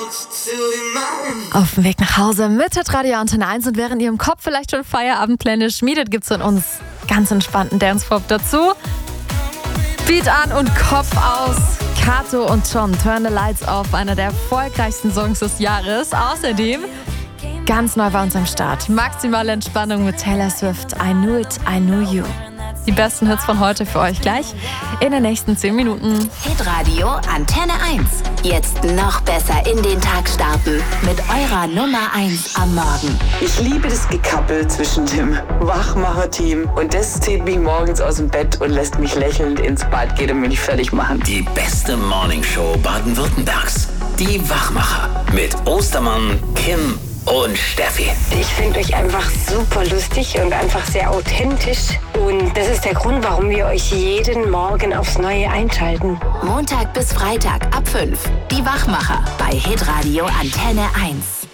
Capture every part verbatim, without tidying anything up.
Auf dem Weg nach Hause mit Radio Antenne eins und während ihr im Kopf vielleicht schon Feierabendpläne schmiedet, gibt's von uns ganz entspannten Dance-Pop dazu. Beat an und Kopf aus. Kato und John, Turn the Lights Off, einer der erfolgreichsten Songs des Jahres. Außerdem ganz neu bei uns am Start. Maximale Entspannung mit Taylor Swift. I Knew It, I Knew You. Die besten Hits von heute für euch gleich in den nächsten zehn Minuten. Hitradio Antenne eins. Jetzt noch besser in den Tag starten mit eurer Nummer eins am Morgen. Ich liebe das Gekappel zwischen dem Wachmacher-Team und das zieht mich morgens aus dem Bett und lässt mich lächelnd ins Bad gehen und mich fertig machen. Die beste Morningshow Baden-Württembergs. Die Wachmacher mit Ostermann, Kim und Steffi. Ich finde euch einfach super lustig und einfach sehr authentisch. Und das ist der Grund, warum wir euch jeden Morgen aufs Neue einschalten. Montag bis Freitag ab fünf. Die Wachmacher bei Hitradio Antenne eins.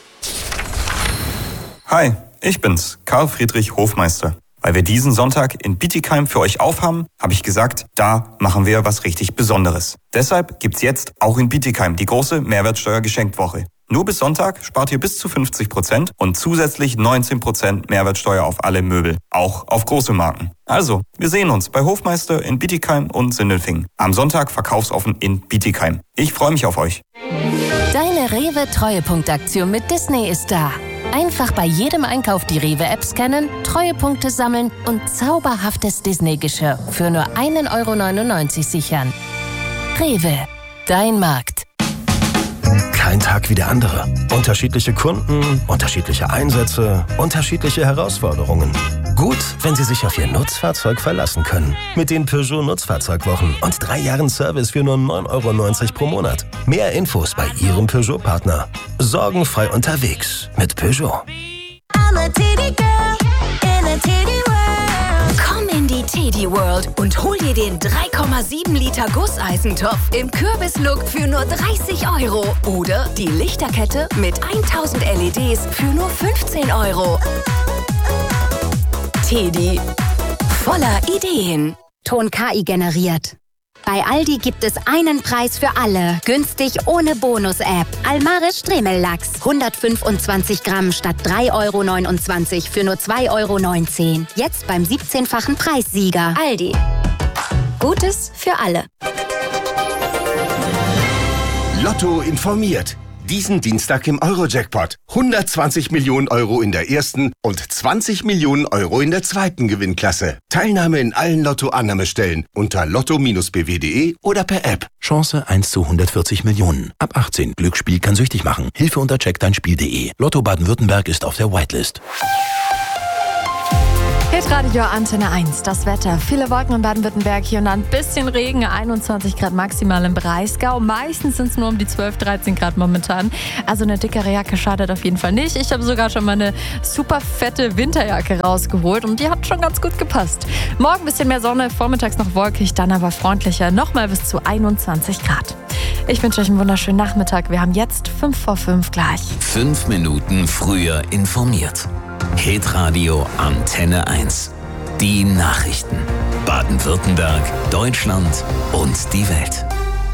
Hi, ich bin's, Karl Friedrich Hofmeister. Weil wir diesen Sonntag in Bietigheim für euch aufhaben, habe ich gesagt, da machen wir was richtig Besonderes. Deshalb gibt's jetzt auch in Bietigheim die große Mehrwertsteuer-Geschenkwoche. Nur bis Sonntag spart ihr bis zu fünfzig Prozent und zusätzlich neunzehn Prozent Mehrwertsteuer auf alle Möbel, auch auf große Marken. Also, wir sehen uns bei Hofmeister in Bietigheim und Sindelfingen. Am Sonntag verkaufsoffen in Bietigheim. Ich freue mich auf euch. Deine Rewe-Treuepunktaktion mit Disney ist da. Einfach bei jedem Einkauf die Rewe-App scannen, Treuepunkte sammeln und zauberhaftes Disney-Geschirr für nur ein Euro neunundneunzig sichern. Rewe, dein Markt. Kein Tag wie der andere. Unterschiedliche Kunden, unterschiedliche Einsätze, unterschiedliche Herausforderungen. Gut, wenn Sie sich auf Ihr Nutzfahrzeug verlassen können. Mit den Peugeot Nutzfahrzeugwochen und drei Jahren Service für nur neun Euro neunzig pro Monat. Mehr Infos bei Ihrem Peugeot-Partner. Sorgenfrei unterwegs mit Peugeot. Komm in die Teddy World und hol dir den drei Komma sieben Liter Gusseisentopf im Kürbislook für nur dreißig Euro. Oder die Lichterkette mit tausend L E Ds für nur fünfzehn Euro. Teddy. Voller Ideen. Ton K I generiert. Bei Aldi gibt es einen Preis für alle. Günstig ohne Bonus-App. Almaris Stremellachs. hundertfünfundzwanzig Gramm statt drei Euro neunundzwanzig für nur zwei Euro neunzehn. Jetzt beim siebzehnfachen Preissieger. Aldi. Gutes für alle. Lotto informiert. Diesen Dienstag im Euro-Jackpot. hundertzwanzig Millionen Euro in der ersten und zwanzig Millionen Euro in der zweiten Gewinnklasse. Teilnahme in allen Lotto-Annahmestellen unter lotto b w punkt de oder per App. Chance eins zu hundertvierzig Millionen. Ab achtzehn. Glücksspiel kann süchtig machen. Hilfe unter check dein spiel punkt de. Lotto Baden-Württemberg ist auf der Whitelist. Hitradio Antenne eins, das Wetter. Viele Wolken in Baden-Württemberg, hier und da ein bisschen Regen, einundzwanzig Grad maximal im Breisgau. Meistens sind es nur um die zwölf, dreizehn Grad momentan. Also eine dickere Jacke schadet auf jeden Fall nicht. Ich habe sogar schon mal eine super fette Winterjacke rausgeholt und die hat schon ganz gut gepasst. Morgen ein bisschen mehr Sonne, vormittags noch wolkig, dann aber freundlicher, nochmal bis zu einundzwanzig Grad. Ich wünsche euch einen wunderschönen Nachmittag. Wir haben jetzt fünf vor fünf gleich. Fünf Minuten früher informiert. Hitradio Antenne eins. Die Nachrichten. Baden-Württemberg, Deutschland und die Welt.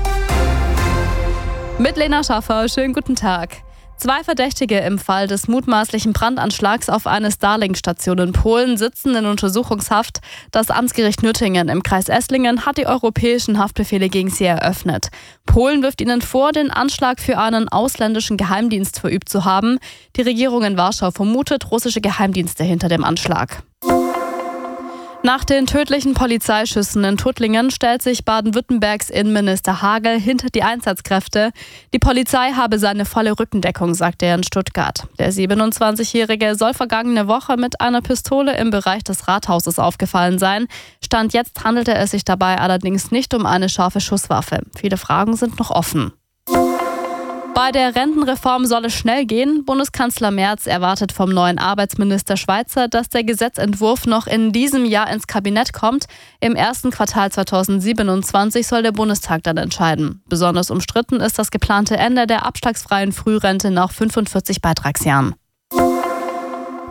Mit Lena Schaffer, schönen guten Tag. Zwei Verdächtige im Fall des mutmaßlichen Brandanschlags auf eine Starlink-Station in Polen sitzen in Untersuchungshaft. Das Amtsgericht Nürtingen im Kreis Esslingen hat die europäischen Haftbefehle gegen sie eröffnet. Polen wirft ihnen vor, den Anschlag für einen ausländischen Geheimdienst verübt zu haben. Die Regierung in Warschau vermutet russische Geheimdienste hinter dem Anschlag. Nach den tödlichen Polizeischüssen in Tuttlingen stellt sich Baden-Württembergs Innenminister Hagel hinter die Einsatzkräfte. Die Polizei habe seine volle Rückendeckung, sagte er in Stuttgart. Der siebenundzwanzigjährige soll vergangene Woche mit einer Pistole im Bereich des Rathauses aufgefallen sein. Stand jetzt handelte es sich dabei allerdings nicht um eine scharfe Schusswaffe. Viele Fragen sind noch offen. Bei der Rentenreform soll es schnell gehen. Bundeskanzler Merz erwartet vom neuen Arbeitsminister Schweizer, dass der Gesetzentwurf noch in diesem Jahr ins Kabinett kommt. Im ersten Quartal zweitausendsiebenundzwanzig soll der Bundestag dann entscheiden. Besonders umstritten ist das geplante Ende der abschlagsfreien Frührente nach fünfundvierzig Beitragsjahren.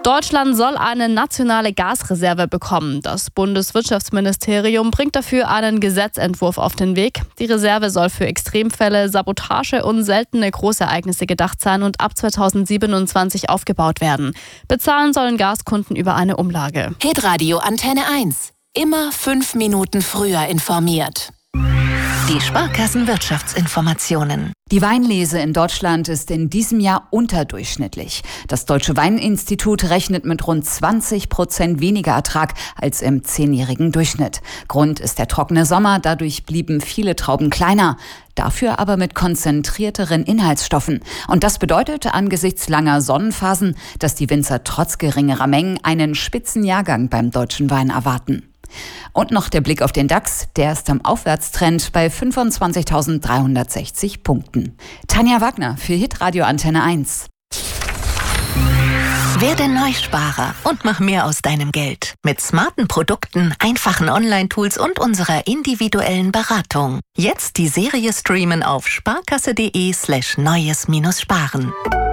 Deutschland soll eine nationale Gasreserve bekommen. Das Bundeswirtschaftsministerium bringt dafür einen Gesetzentwurf auf den Weg. Die Reserve soll für Extremfälle, Sabotage und seltene Großereignisse gedacht sein und ab zweitausendsiebenundzwanzig aufgebaut werden. Bezahlen sollen Gaskunden über eine Umlage. Hitradio Antenne eins. Immer fünf Minuten früher informiert. Die Sparkassenwirtschaftsinformationen. Die Weinlese in Deutschland ist in diesem Jahr unterdurchschnittlich. Das Deutsche Weininstitut rechnet mit rund zwanzig Prozent weniger Ertrag als im zehnjährigen Durchschnitt. Grund ist der trockene Sommer, dadurch blieben viele Trauben kleiner. Dafür aber mit konzentrierteren Inhaltsstoffen. Und das bedeutet angesichts langer Sonnenphasen, dass die Winzer trotz geringerer Mengen einen Spitzenjahrgang beim deutschen Wein erwarten. Und noch der Blick auf den DAX, der ist am Aufwärtstrend bei fünfundzwanzigtausenddreihundertsechzig Punkten. Tanja Wagner für Hitradio Antenne eins. Werde Neusparer und mach mehr aus deinem Geld. Mit smarten Produkten, einfachen Online-Tools und unserer individuellen Beratung. Jetzt die Serie streamen auf sparkasse.de slash neues minus sparen.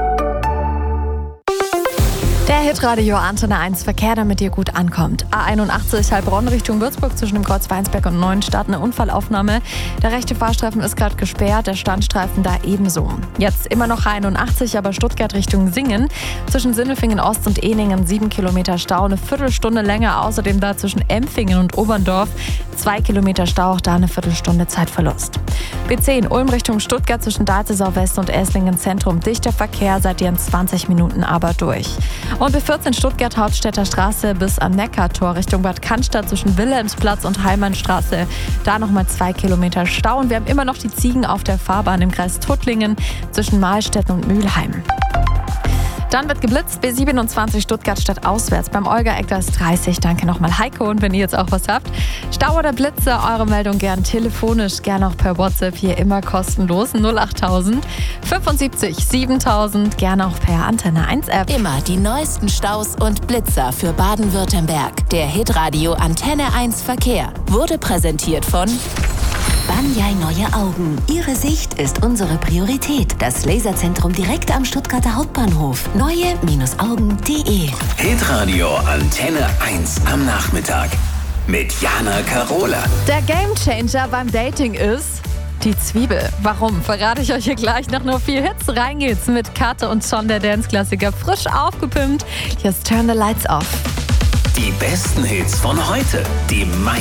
Der Hitradio Antenne eins Verkehr, damit ihr gut ankommt. A einundachtzig Heilbronn Richtung Würzburg zwischen dem Kreuz Weinsberg und Neuenstadt eine Unfallaufnahme. Der rechte Fahrstreifen ist gerade gesperrt, der Standstreifen da ebenso. Jetzt immer noch A einundachtzig, aber Stuttgart Richtung Singen. Zwischen Sindelfingen Ost und Ehningen sieben Kilometer Stau, eine Viertelstunde länger. Außerdem da zwischen Empfingen und Oberndorf zwei Kilometer Stau, auch da eine Viertelstunde Zeitverlust. B zehn Ulm Richtung Stuttgart zwischen Dalzesau West und Esslingen Zentrum. Dichter Verkehr, seid ihr in zwanzig Minuten aber durch. Und B vierzehn Stuttgart Hauptstädter Straße bis am Neckartor Richtung Bad Cannstatt zwischen Wilhelmsplatz und Heimannstraße. Da nochmal zwei Kilometer Stau. Und wir haben immer noch die Ziegen auf der Fahrbahn im Kreis Tuttlingen zwischen Mahlstetten und Mülheim. Dann wird geblitzt, B siebenundzwanzig Stuttgart statt auswärts beim Olga-Eck, da ist dreißig. Danke nochmal Heiko, und wenn ihr jetzt auch was habt, Stau oder Blitze, eure Meldung gern telefonisch, gern auch per WhatsApp, hier immer kostenlos, null achttausend fünfundsiebzig siebentausend, gerne auch per Antenne eins App. Immer die neuesten Staus und Blitzer für Baden-Württemberg. Der Hitradio Antenne eins Verkehr wurde präsentiert von Banyai Neue Augen. Ihre Sicht ist unsere Priorität. Das Laserzentrum direkt am Stuttgarter Hauptbahnhof. neue Augen punkt de. Hitradio Antenne eins am Nachmittag mit Jana Karola. Der Gamechanger beim Dating ist die Zwiebel. Warum? Verrate ich euch hier gleich. Nach nur vier Hits rein geht's mit Kate und John, der Dance-Klassiker, frisch aufgepimpt. Hier ist Turn the Lights Off. Die besten Hits von heute. Die meisten